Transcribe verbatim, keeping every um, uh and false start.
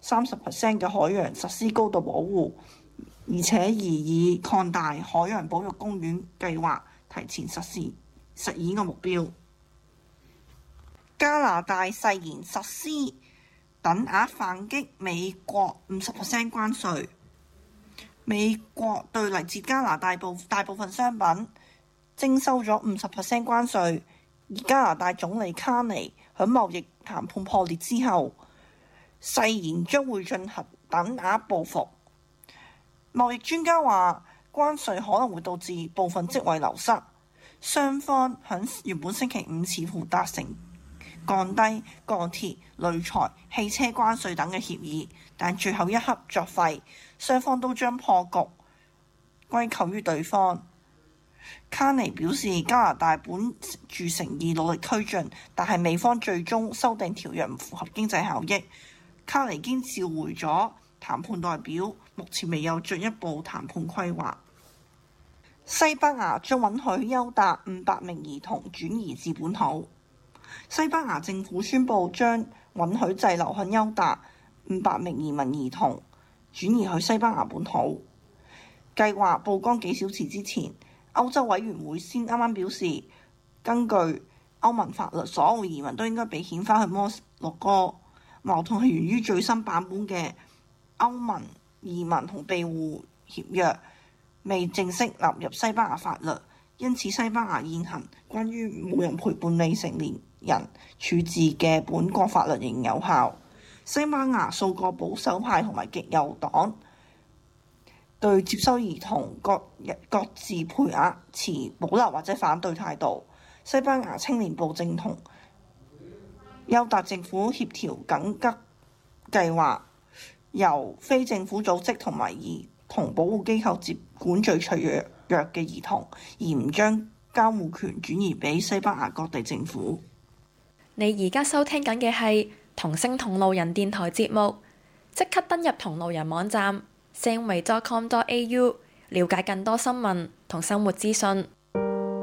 三十 percent 嘅海洋實施高度保護，而且擬議擴大海洋保育公園計劃，提前實施實現個目標。加拿大誓言實施等額反擊美國五十 percent 關稅。美國對嚟自加拿大部大部分商品徵收咗五十 percent 關稅，而加拿大總理卡尼喺貿易談判破裂之後，誓言將會進行等額報復。貿易專家話，關稅可能會導致部分職位流失。雙方喺原本星期五似乎達成降低鋼鐵、鋁材、汽車關稅等嘅協議，但最後一刻作廢，雙方都將破局歸咎於對方。卡尼表示，加拿大本住誠意努力推進，但係美方最終修訂條約唔符合經濟效益。卡尼已經召回咗談判代表，目前未有進一步談判規劃。西班牙將允許優達五百名兒童轉移至本土。西班牙政府宣布將允許滯留喺優達五百名移民兒童轉移去西班牙本土。計劃曝光幾小時之前，歐洲委員會先啱啱表示，根據歐盟法律，所有移民都應該被遣返去摩洛哥。矛盾係源於最新版本嘅歐盟移民同庇護協約未正式納入西班牙法律，因此西班牙現行關於冇人陪伴未成年人處置嘅本國法律仍有效。西班牙數個保守派同埋極右黨對接收兒童各各自配額持保留或者反對態度。西班牙青年部正同優達政府協調緊急計劃，由非政府組織同埋兒童保護機構接管最脆弱弱嘅兒童，而唔將監護權轉移俾西班牙各地政府。 你而家收聽緊嘅係同聲同路人電台節目，即刻登入同路人網站 sandway dot com dot a u 了解更多新聞同生活資訊。